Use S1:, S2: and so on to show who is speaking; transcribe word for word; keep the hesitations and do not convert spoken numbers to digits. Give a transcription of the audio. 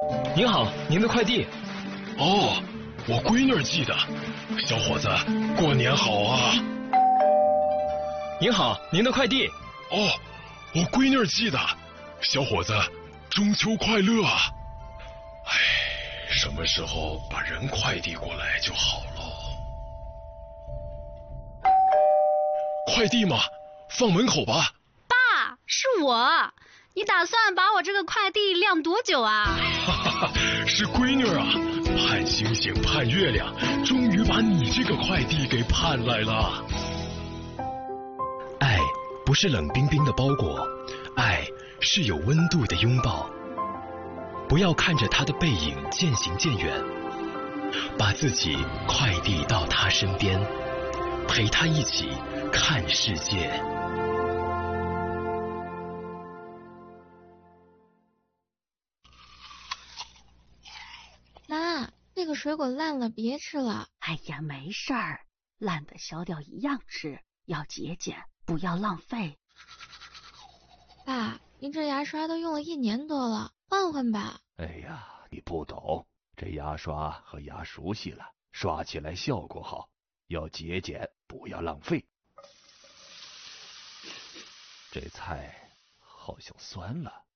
S1: 您好，您的快递。
S2: 哦，我闺女儿寄的。小伙子，过年好啊！
S1: 您好，您的快递。
S2: 哦，我闺女儿寄的。小伙子，中秋快乐啊！哎，什么时候把人快递过来就好喽？快递嘛，放门口吧。
S3: 爸，是我。你打算把我这个快递晾多久啊？
S2: 哈哈，是闺女啊，盼星星盼月亮，终于把你这个快递给盼来了。
S4: 爱不是冷冰冰的包裹，爱是有温度的拥抱。不要看着他的背影渐行渐远，把自己快递到他身边，陪他一起看世界。
S5: 妈，那个水果烂了，别吃了。
S6: 哎呀，没事儿，烂的削掉一样吃，要节俭，不要浪费。
S5: 爸，您这牙刷都用了一年多了，换换吧。
S7: 哎呀，你不懂，这牙刷和牙熟悉了，刷起来效果好，要节俭，不要浪费。这菜好像酸了。